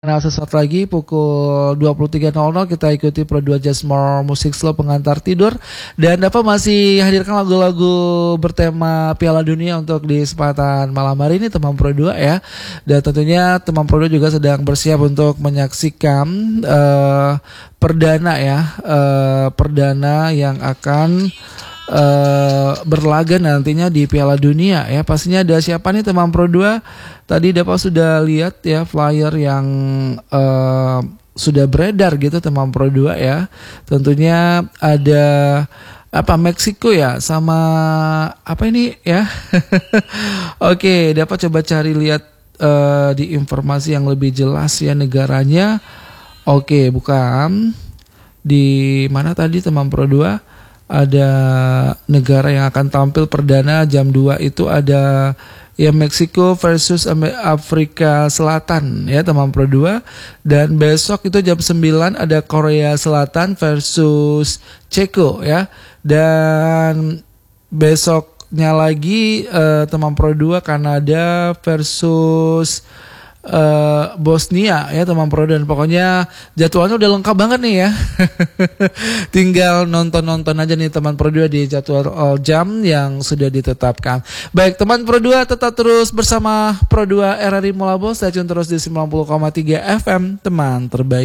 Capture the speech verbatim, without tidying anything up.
Nah, sesaat lagi pukul dua puluh tiga nol nol kita ikuti Pro dua Just More Music Slow pengantar tidur. Dan dapat masih hadirkan lagu-lagu bertema Piala Dunia untuk di kesempatan malam hari ini teman Pro dua ya. Dan tentunya teman Pro dua juga sedang bersiap untuk menyaksikan uh, perdana ya, uh, perdana yang akan Uh, berlaga nantinya di Piala Dunia ya. Pastinya ada siapa nih teman Pro dua? Tadi dapat sudah lihat ya flyer yang uh, sudah beredar gitu teman Pro dua ya. Tentunya ada apa Meksiko ya sama apa ini ya. Oke, dapat coba cari lihat uh, di informasi yang lebih jelas ya negaranya. Oke, bukan di mana tadi teman Pro dua? Ada negara yang akan tampil perdana jam dua itu ada ya Meksiko versus Afrika Selatan ya teman Pro dua. Dan besok itu jam sembilan ada Korea Selatan versus Ceko ya. Dan besoknya lagi eh, teman Pro dua Kanada versus Uh, Bosnia ya teman Pro. Dan pokoknya jadwalnya udah lengkap banget nih ya. Tinggal nonton-nonton aja nih teman Pro dua di jadwal all jam yang sudah ditetapkan. Baik teman Pro dua, tetap terus bersama Pro dua R R I Molabo. Stay tune terus di sembilan puluh koma tiga F M teman terbaik.